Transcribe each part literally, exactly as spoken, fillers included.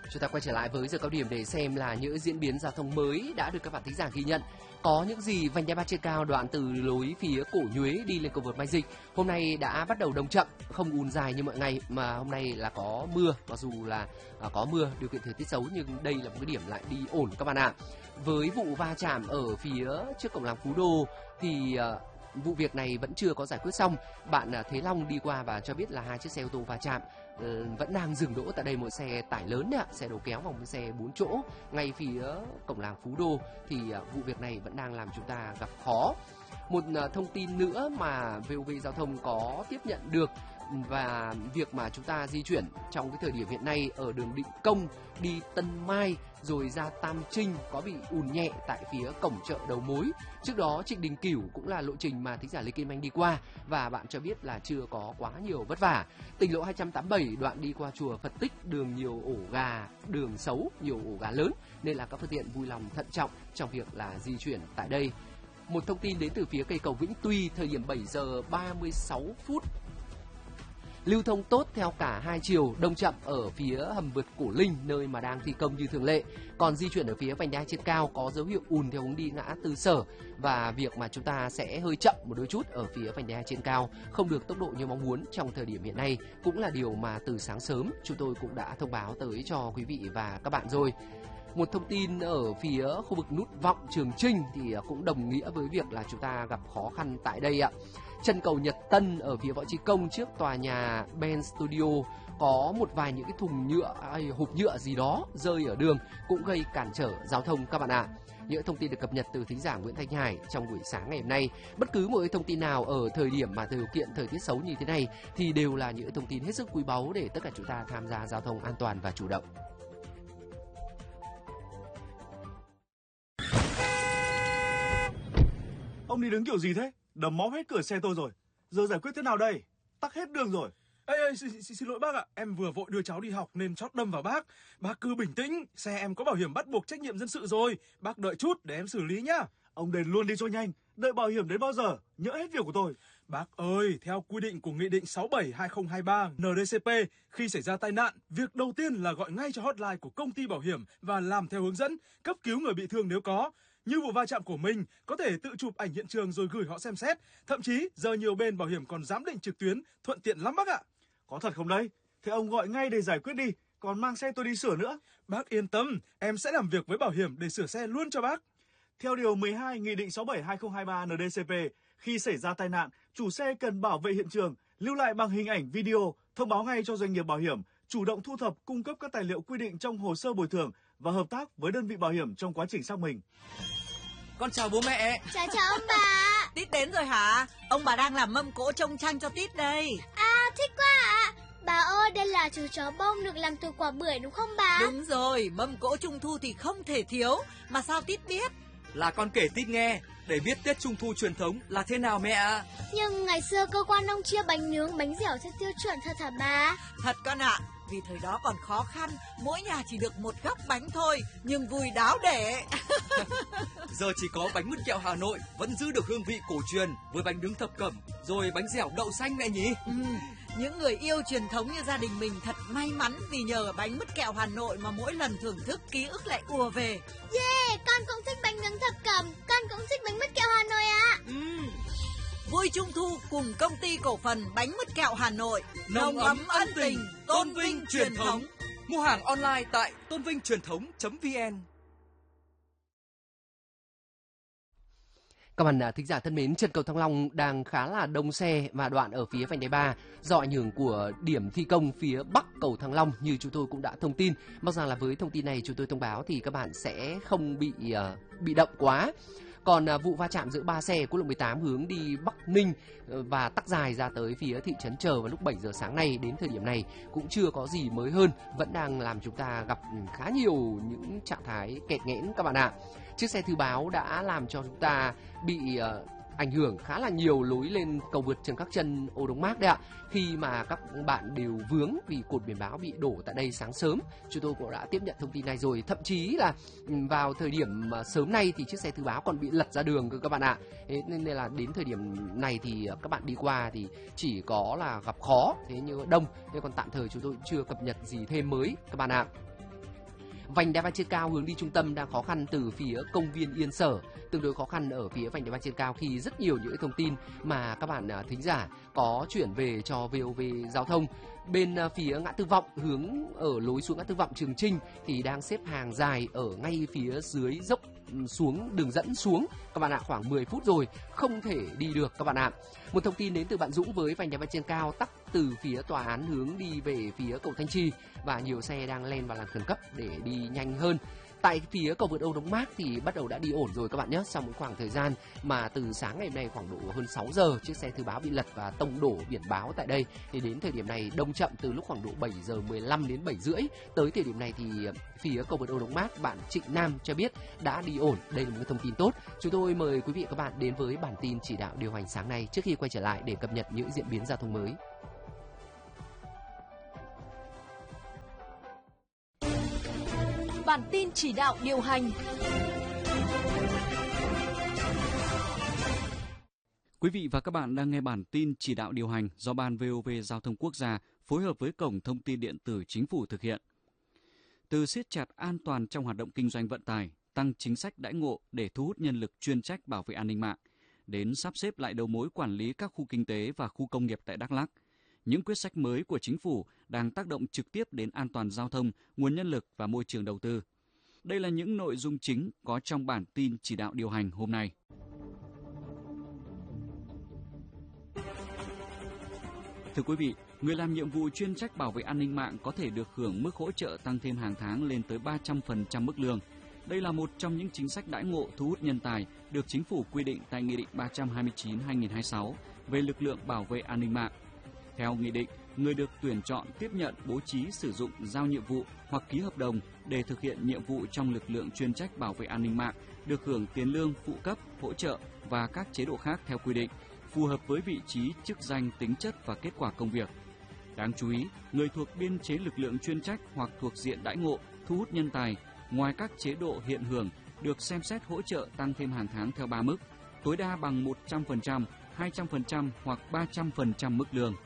Chúng ta quay trở lại với giờ cao điểm để xem là những diễn biến giao thông mới đã được các bạn thính giả ghi nhận. Có những gì? Vành đai ba trên cao đoạn từ lối phía Cổ Nhuế đi lên cầu vượt Mai Dịch hôm nay đã bắt đầu đông chậm, không ùn dài như mọi ngày, mà hôm nay là có mưa. Mặc dù là à, có mưa, điều kiện thời tiết xấu, nhưng đây là một cái điểm lại đi ổn các bạn ạ. Với vụ va chạm ở phía trước cổng làng Phú Đô thì à, vụ việc này vẫn chưa có giải quyết xong. Bạn à, Thế Long đi qua và cho biết là hai chiếc xe ô tô va chạm vẫn đang dừng đỗ tại đây, một xe tải lớn đấy ạ, xe đầu kéo và một xe bốn chỗ ngay phía cổng làng Phú Đô, thì vụ việc này vẫn đang làm chúng ta gặp khó. Một thông tin nữa mà vê o vê Giao thông có tiếp nhận được và việc mà chúng ta di chuyển trong cái thời điểm hiện nay ở đường Định Công đi Tân Mai rồi ra Tam Trinh có bị ùn nhẹ tại phía cổng chợ đầu mối. Trước đó Trịnh Đình Cửu cũng là lộ trình mà thính giả Lê Kim Anh đi qua và bạn cho biết là chưa có quá nhiều vất vả. Tỉnh lộ hai trăm tám mươi bảy đoạn đi qua chùa Phật Tích, đường nhiều ổ gà, đường xấu, nhiều ổ gà lớn nên là các phương tiện vui lòng thận trọng trong việc là di chuyển tại đây. Một thông tin đến từ phía cây cầu Vĩnh Tuy, thời điểm bảy giờ ba mươi sáu phút. Lưu thông tốt theo cả hai chiều, đông chậm ở phía hầm vượt Cổ Linh nơi mà đang thi công như thường lệ. Còn di chuyển ở phía vành đai trên cao có dấu hiệu ùn theo hướng đi ngã Tư Sở, và việc mà chúng ta sẽ hơi chậm một đôi chút ở phía vành đai trên cao, không được tốc độ như mong muốn trong thời điểm hiện nay, cũng là điều mà từ sáng sớm chúng tôi cũng đã thông báo tới cho quý vị và các bạn rồi. Một thông tin ở phía khu vực nút vọng Trường Chinh thì cũng đồng nghĩa với việc là chúng ta gặp khó khăn tại đây ạ. Chân cầu Nhật Tân ở phía Võ Chí Công trước tòa nhà Ben Studio có một vài những cái thùng nhựa hay hộp nhựa gì đó rơi ở đường cũng gây cản trở giao thông các bạn ạ. Những thông tin được cập nhật từ thính giả Nguyễn Thanh Hải trong buổi sáng ngày hôm nay. Bất cứ một thông tin nào ở thời điểm mà điều kiện thời tiết xấu như thế này thì đều là những thông tin hết sức quý báu để tất cả chúng ta tham gia giao thông an toàn và chủ động. Ông đi đứng kiểu gì thế? Đấm máu hết cửa xe tôi rồi. Giờ giải quyết thế nào đây? Tắc hết đường rồi. Ê, ê xin, xin, xin lỗi bác ạ. Em vừa vội đưa cháu đi học nên chót đâm vào bác. Bác cứ bình tĩnh. Xe em có bảo hiểm bắt buộc trách nhiệm dân sự rồi. Bác đợi chút để em xử lý nhá. Ông đền luôn đi cho nhanh. Đợi bảo hiểm đến bao giờ? Nhỡ hết việc của tôi. Bác ơi, theo quy định của Nghị định sáu bảy hai không hai ba en đê cê pê, khi xảy ra tai nạn, việc đầu tiên là gọi ngay cho hotline của công ty bảo hiểm và làm theo hướng dẫn, cấp cứu người bị thương nếu có. Như vụ va chạm của mình, có thể tự chụp ảnh hiện trường rồi gửi họ xem xét. Thậm chí, giờ nhiều bên bảo hiểm còn giám định trực tuyến, thuận tiện lắm bác ạ. Có thật không đấy? Thế ông gọi ngay để giải quyết đi, còn mang xe tôi đi sửa nữa. Bác yên tâm, em sẽ làm việc với bảo hiểm để sửa xe luôn cho bác. Theo điều mười hai Nghị định sáu bảy hai không hai ba en đê cê pê, khi xảy ra tai nạn, chủ xe cần bảo vệ hiện trường, lưu lại bằng hình ảnh, video, thông báo ngay cho doanh nghiệp bảo hiểm, chủ động thu thập, cung cấp các tài liệu quy định trong hồ sơ bồi thường và hợp tác với đơn vị bảo hiểm trong quá trình xác minh. Con chào bố mẹ. Chào chào ông bà. Tít đến rồi hả? Ông bà đang làm mâm cỗ trông tranh cho Tít đây. À, thích quá ạ. Bà ơi, đây là chú chó bông được làm từ quả bưởi đúng không bà? Đúng rồi, mâm cỗ trung thu thì không thể thiếu. Mà sao Tít biết? Là con kể Tít nghe, để biết Tết Trung thu truyền thống là thế nào mẹ ạ. Nhưng ngày xưa cơ quan ông chia bánh nướng, bánh dẻo theo tiêu chuẩn thật hả bà? Thật con ạ. Vì thời đó còn khó khăn, mỗi nhà chỉ được một góc bánh thôi, nhưng vui đáo để. Giờ chỉ có bánh mứt kẹo Hà Nội vẫn giữ được hương vị cổ truyền với bánh nướng thập cẩm, rồi bánh dẻo đậu xanh mẹ nhỉ. Ừ, những người yêu truyền thống như gia đình mình thật may mắn vì nhờ bánh mứt kẹo Hà Nội mà mỗi lần thưởng thức ký ức lại ùa về. Yeah, con cũng thích bánh nướng thập cẩm, con cũng thích bánh mứt kẹo Hà Nội ạ. Ừ. Vui Trung thu cùng công ty cổ phần bánh mứt kẹo Hà Nội, nồng ấm ân tình, tôn vinh truyền thống. Mua hàng online tại tôn vinh truyền thống chấm vn. Các bạn thính giả thân mến, chân cầu Thăng Long đang khá là đông xe và đoạn ở phía vành đai ba do ảnh hưởng của điểm thi công phía bắc cầu Thăng Long như chúng tôi cũng đã thông tin. Mong rằng là với thông tin này chúng tôi thông báo thì các bạn sẽ không bị uh, bị động quá. Còn uh, vụ va chạm giữa ba xe quốc lộ mười tám hướng đi Bắc Ninh uh, và tắc dài ra tới phía thị trấn Chờ vào lúc bảy giờ sáng nay, đến thời điểm này cũng chưa có gì mới hơn, vẫn đang làm chúng ta gặp khá nhiều những trạng thái kẹt nghẽn các bạn ạ. Chiếc xe thư báo đã làm cho chúng ta bị uh, ảnh hưởng khá là nhiều lối lên cầu vượt Trần Khắc Trân Ô Đông Mác đấy ạ. Khi mà các bạn đều vướng vì cột biển báo bị đổ tại đây sáng sớm, chúng tôi cũng đã tiếp nhận thông tin này rồi. Thậm chí là vào thời điểm sớm nay thì chiếc xe thư báo còn bị lật ra đường cơ các bạn ạ. Thế nên là đến thời điểm này thì các bạn đi qua thì chỉ có là gặp khó thế như đông. Thế còn tạm thời chúng tôi chưa cập nhật gì thêm mới các bạn ạ. Vành đai ba trên cao hướng đi trung tâm đang khó khăn từ phía công viên Yên Sở, tương đối khó khăn ở phía vành đai ba trên cao khi rất nhiều những thông tin mà các bạn thính giả có chuyển về cho vê o vê Giao thông. Bên phía ngã tư Vọng, hướng ở lối xuống ngã tư Vọng Trường Chinh thì đang xếp hàng dài ở ngay phía dưới dốc xuống đường dẫn xuống các bạn ạ, khoảng mười phút rồi không thể đi được các bạn ạ. Một thông tin đến từ bạn Dũng với vành đai ba trên cao tắc từ phía tòa án hướng đi về phía cầu Thanh Trì và nhiều xe đang lên vào làn khẩn cấp để đi nhanh hơn. Tại phía cầu vượt Âu Đống Mác thì bắt đầu đã đi ổn rồi các bạn nhé. Sau một khoảng thời gian mà từ sáng ngày hôm nay khoảng độ hơn sáu giờ chiếc xe thứ báo bị lật và tông đổ biển báo tại đây, thì đến thời điểm này đông chậm từ lúc khoảng độ bảy giờ mười lăm đến bảy rưỡi. Tới thời điểm này thì phía cầu vượt Âu Đống Mác bạn Trịnh Nam cho biết đã đi ổn. Đây là một thông tin tốt. Chúng tôi mời quý vị và các bạn đến với bản tin chỉ đạo điều hành sáng nay trước khi quay trở lại để cập nhật những diễn biến giao thông mới. Bản tin chỉ đạo điều hành. Quý vị và các bạn đang nghe bản tin chỉ đạo điều hành do Ban vê o vê Giao thông Quốc gia phối hợp với Cổng Thông tin Điện tử Chính phủ thực hiện. Từ siết chặt an toàn trong hoạt động kinh doanh vận tải, tăng chính sách đãi ngộ để thu hút nhân lực chuyên trách bảo vệ an ninh mạng, đến sắp xếp lại đầu mối quản lý các khu kinh tế và khu công nghiệp tại Đắk Lắk, những quyết sách mới của chính phủ đang tác động trực tiếp đến an toàn giao thông, nguồn nhân lực và môi trường đầu tư. Đây là những nội dung chính có trong bản tin chỉ đạo điều hành hôm nay. Thưa quý vị, người làm nhiệm vụ chuyên trách bảo vệ an ninh mạng có thể được hưởng mức hỗ trợ tăng thêm hàng tháng lên tới ba trăm phần trăm mức lương. Đây là một trong những chính sách đãi ngộ thu hút nhân tài được chính phủ quy định tại Nghị định ba trăm hai mươi chín trên hai nghìn không trăm hai mươi sáu về lực lượng bảo vệ an ninh mạng. Theo nghị định, người được tuyển chọn tiếp nhận, bố trí, sử dụng, giao nhiệm vụ hoặc ký hợp đồng để thực hiện nhiệm vụ trong lực lượng chuyên trách bảo vệ an ninh mạng được hưởng tiền lương, phụ cấp, hỗ trợ và các chế độ khác theo quy định, phù hợp với vị trí, chức danh, tính chất và kết quả công việc. Đáng chú ý, người thuộc biên chế lực lượng chuyên trách hoặc thuộc diện đãi ngộ, thu hút nhân tài, ngoài các chế độ hiện hưởng, được xem xét hỗ trợ tăng thêm hàng tháng theo ba mức, tối đa bằng một trăm phần trăm, hai trăm phần trăm hoặc ba trăm phần trăm mức lương.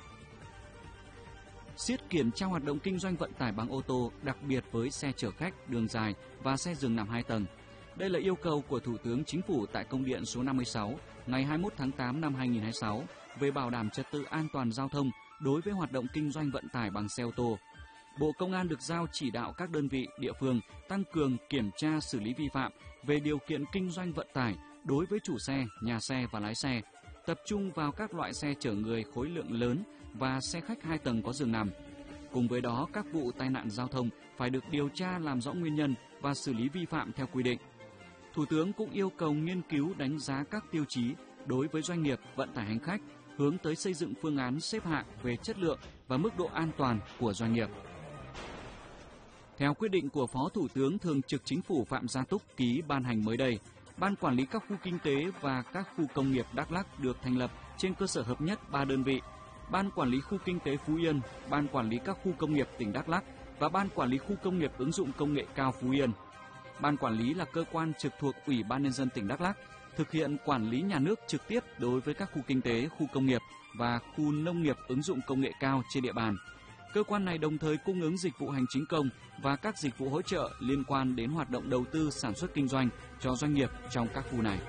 Siết kiểm tra hoạt động kinh doanh vận tải bằng ô tô, đặc biệt với xe chở khách, đường dài và xe giường nằm hai tầng. Đây là yêu cầu của Thủ tướng Chính phủ tại công điện số năm mươi sáu ngày hai mươi mốt tháng tám năm hai nghìn không trăm hai mươi sáu về bảo đảm trật tự an toàn giao thông đối với hoạt động kinh doanh vận tải bằng xe ô tô. Bộ Công an được giao chỉ đạo các đơn vị, địa phương tăng cường kiểm tra xử lý vi phạm về điều kiện kinh doanh vận tải đối với chủ xe, nhà xe và lái xe, tập trung vào các loại xe chở người khối lượng lớn và xe khách hai tầng có giường nằm. Cùng với đó, các vụ tai nạn giao thông phải được điều tra làm rõ nguyên nhân và xử lý vi phạm theo quy định. Thủ tướng cũng yêu cầu nghiên cứu đánh giá các tiêu chí đối với doanh nghiệp vận tải hành khách, hướng tới xây dựng phương án xếp hạng về chất lượng và mức độ an toàn của doanh nghiệp. Theo quyết định của Phó Thủ tướng Thường trực Chính phủ Phạm Gia Túc ký ban hành mới đây, Ban quản lý các khu kinh tế và các khu công nghiệp Đắk Lắk được thành lập trên cơ sở hợp nhất ba đơn vị: Ban quản lý khu kinh tế Phú Yên, Ban quản lý các khu công nghiệp tỉnh Đắk Lắk và Ban quản lý khu công nghiệp ứng dụng công nghệ cao Phú Yên. Ban quản lý là cơ quan trực thuộc Ủy ban Nhân dân tỉnh Đắk Lắk, thực hiện quản lý nhà nước trực tiếp đối với các khu kinh tế, khu công nghiệp và khu nông nghiệp ứng dụng công nghệ cao trên địa bàn. Cơ quan này đồng thời cung ứng dịch vụ hành chính công và các dịch vụ hỗ trợ liên quan đến hoạt động đầu tư sản xuất kinh doanh cho doanh nghiệp trong các khu này.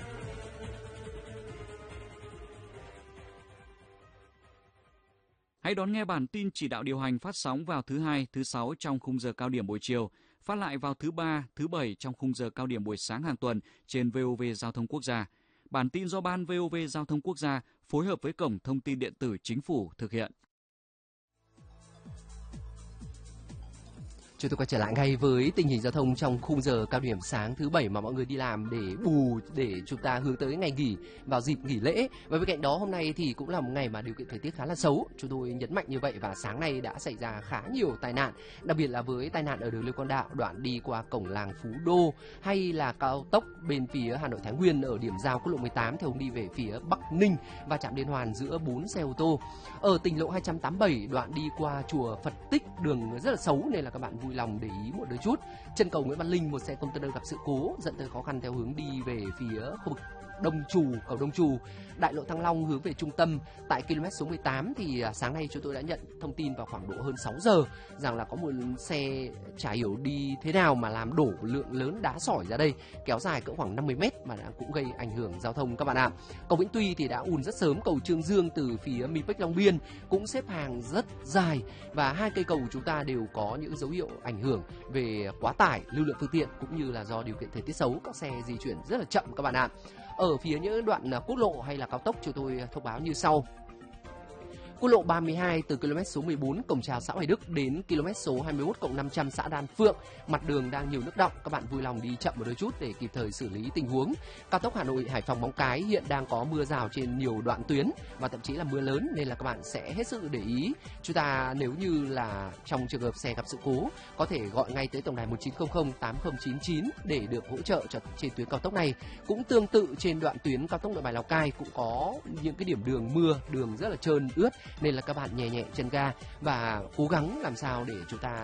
Hãy đón nghe bản tin chỉ đạo điều hành phát sóng vào thứ hai, thứ sáu trong khung giờ cao điểm buổi chiều, phát lại vào thứ ba, thứ bảy trong khung giờ cao điểm buổi sáng hàng tuần trên vê o vê Giao thông Quốc gia. Bản tin do Ban vê o vê Giao thông Quốc gia phối hợp với Cổng Thông tin Điện tử Chính phủ thực hiện. Chúng tôi quay trở lại ngay với tình hình giao thông trong khung giờ cao điểm sáng thứ bảy mà mọi người đi làm để bù để chúng ta hướng tới ngày nghỉ vào dịp nghỉ lễ. Và bên cạnh đó hôm nay thì cũng là một ngày mà điều kiện thời tiết khá là xấu. Chúng tôi nhấn mạnh như vậy và sáng nay đã xảy ra khá nhiều tai nạn, đặc biệt là với tai nạn ở đường Lê Quang Đạo đoạn đi qua cổng làng Phú Đô hay là cao tốc bên phía Hà Nội Thái Nguyên ở điểm giao quốc lộ mười tám theo hướng đi về phía Bắc Ninh và chạm liên hoàn giữa bốn xe ô tô. Ở tỉnh lộ hai trăm tám mươi bảy đoạn đi qua chùa Phật Tích đường rất là xấu nên là các bạn vui lòng để ý một đôi chút. Chân cầu Nguyễn Văn Linh một xe container gặp sự cố dẫn tới khó khăn theo hướng đi về phía khu vực Đông Trù, cầu Đông Trù, đại lộ Thăng Long hướng về trung tâm tại km số mười tám thì sáng nay chúng tôi đã nhận thông tin vào khoảng độ hơn sáu giờ rằng là có một xe chả hiểu đi thế nào mà làm đổ lượng lớn đá sỏi ra đây, kéo dài cỡ khoảng năm mươi mét mà đã cũng gây ảnh hưởng giao thông các bạn ạ. Cầu Vĩnh Tuy thì đã ùn rất sớm, cầu Trương Dương từ phía Mi-Bách Long Biên cũng xếp hàng rất dài và hai cây cầu của chúng ta đều có những dấu hiệu ảnh hưởng về quá tải lưu lượng phương tiện cũng như là do điều kiện thời tiết xấu, các xe di chuyển rất là chậm các bạn ạ. Ở phía những đoạn quốc lộ hay là cao tốc chúng tôi thông báo như sau. Quốc lộ ba mươi hai từ km số mười bốn cổng chào xã Hoài Đức đến km số hai mươi mốt cộng năm trăm xã Đan Phượng, mặt đường đang nhiều nước đọng, các bạn vui lòng đi chậm một đôi chút để kịp thời xử lý tình huống. Cao tốc Hà Nội Hải Phòng Móng Cái hiện đang có mưa rào trên nhiều đoạn tuyến và thậm chí là mưa lớn nên là các bạn sẽ hết sức để ý. Chúng ta nếu như là trong trường hợp xe gặp sự cố có thể gọi ngay tới tổng đài một chín không không tám không chín chín để được hỗ trợ cho trên tuyến cao tốc này. Cũng tương tự trên đoạn tuyến cao tốc Nội Bài Lào Cai cũng có những cái điểm đường mưa, đường rất là trơn ướt nên là các bạn nhẹ nhẹ chân ga và cố gắng làm sao để chúng ta